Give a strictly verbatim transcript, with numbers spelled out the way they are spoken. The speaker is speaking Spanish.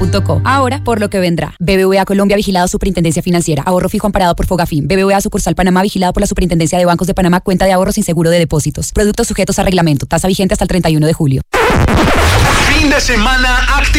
punto co. Ahora, por lo que vendrá. B B V A Colombia, vigilado Superintendencia Financiera. Ahorro fijo amparado por Fogafín. B B V A Sucursal Panamá, vigilado por la Superintendencia de Bancos de Panamá. Cuenta de ahorro sin seguro de depósitos. Productos sujetos a reglamento. Tasa vigente hasta el treinta y uno de julio. Fin de semana activo.